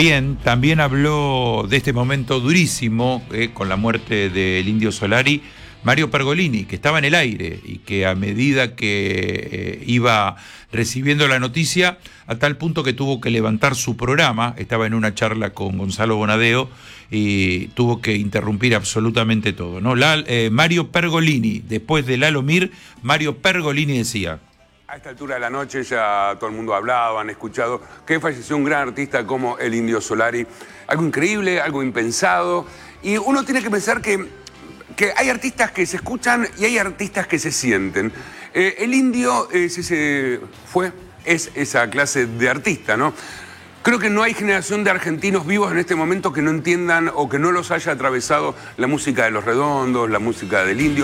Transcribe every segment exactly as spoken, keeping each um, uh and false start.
Bien, también habló de este momento durísimo eh, con la muerte del Indio Solari, Mario Pergolini, que estaba en el aire y que a medida que eh, iba recibiendo la noticia, a tal punto que tuvo que levantar su programa, estaba en una charla con Gonzalo Bonadeo y tuvo que interrumpir absolutamente todo, ¿no? La, eh, Mario Pergolini, después de Lalo Mir, Mario Pergolini decía: a esta altura de la noche ya todo el mundo hablaba, han escuchado que falleció un gran artista como el Indio Solari. Algo increíble, algo impensado. Y uno tiene que pensar que, que hay artistas que se escuchan y hay artistas que se sienten. Eh, el Indio es ese, fue, es esa clase de artista, ¿no? Creo que no hay generación de argentinos vivos en este momento que no entiendan o que no los haya atravesado la música de Los Redondos, la música del Indio.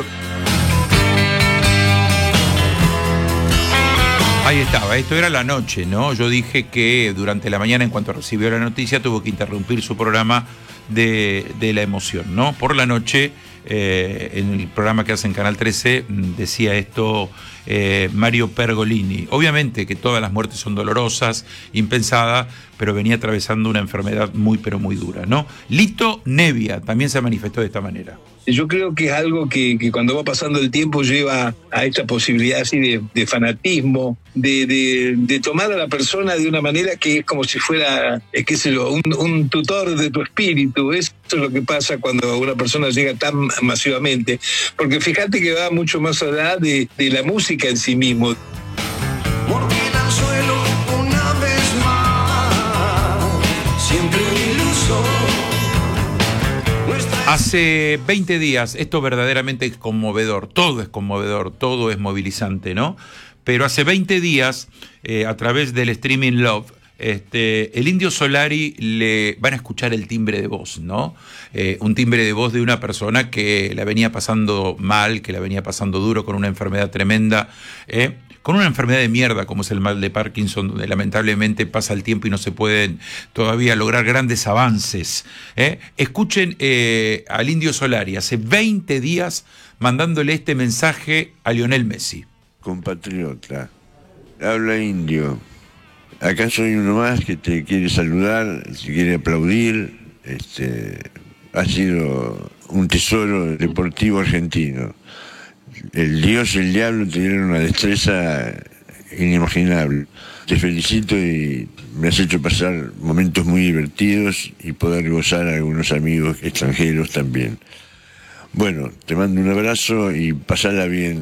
Ahí estaba, esto era la noche, ¿no? Yo dije que durante la mañana, en cuanto recibió la noticia, tuvo que interrumpir su programa de, de la emoción, ¿no? Por la noche, eh, en el programa que hace en Canal trece, decía esto eh, Mario Pergolini. Obviamente que todas las muertes son dolorosas, impensadas, pero venía atravesando una enfermedad muy, pero muy dura, ¿no? Lito Nevia también se manifestó de esta manera. Yo creo que es algo que, que cuando va pasando el tiempo lleva a esta posibilidad así de, de fanatismo, de, de, de tomar a la persona de una manera que es como si fuera, eh, qué sé yo, un, un tutor de tu espíritu. Eso es lo que pasa cuando una persona llega tan masivamente. Porque fíjate que va mucho más allá de, de la música en sí mismo. Hace veinte días, esto verdaderamente es conmovedor, todo es conmovedor, todo es movilizante, ¿no? Pero hace veinte días, eh, a través del streaming Love, este, el Indio Solari le van a escuchar el timbre de voz, ¿no? Eh, un timbre de voz de una persona que la venía pasando mal, que la venía pasando duro, con una enfermedad tremenda, ¿eh? Con una enfermedad de mierda como es el mal de Parkinson, donde lamentablemente pasa el tiempo y no se pueden todavía lograr grandes avances. ¿eh? Escuchen eh, al Indio Solari hace veinte días mandándole este mensaje a Lionel Messi. Compatriota, habla Indio. Acá soy uno más que te quiere saludar, te quiere aplaudir. Este, ha sido un tesoro deportivo argentino. El Dios y el diablo te dieron una destreza inimaginable. Te felicito y me has hecho pasar momentos muy divertidos y poder gozar a algunos amigos extranjeros también. Bueno, te mando un abrazo y pasala bien.